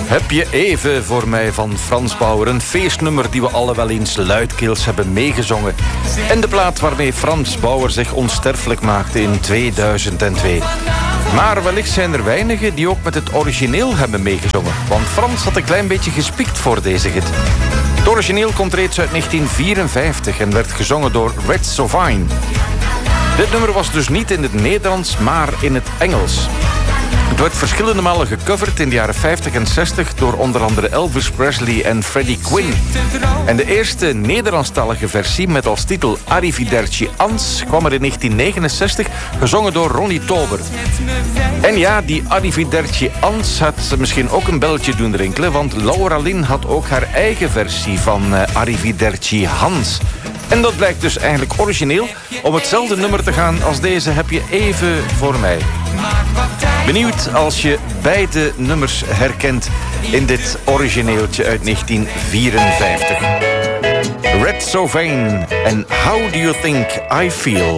Heb je even voor mij van Frans Bauer. Een feestnummer die we alle wel eens luidkeels hebben meegezongen. En de plaat waarmee Frans Bauer zich onsterfelijk maakte in 2002. Maar wellicht zijn er weinigen die ook met het origineel hebben meegezongen. Want Frans had een klein beetje gespiekt voor deze hit. Het origineel komt reeds uit 1954 en werd gezongen door Red Sovine. Dit nummer was dus niet in het Nederlands, maar in het Engels. Het werd verschillende malen gecoverd in de jaren 50 en 60... door onder andere Elvis Presley en Freddie Quinn. En de eerste Nederlandstalige versie met als titel Arrivederci Ans... kwam er in 1969, gezongen door Ronnie Tober. En ja, die Arrivederci Ans had misschien ook een belletje doen rinkelen... want Laura Lynn had ook haar eigen versie van Arrivederci Hans... En dat blijkt dus eigenlijk origineel. Om hetzelfde nummer te gaan als deze heb je even voor mij. Benieuwd als je beide nummers herkent in dit origineeltje uit 1954. Red Sovine en How Do You Think I Feel?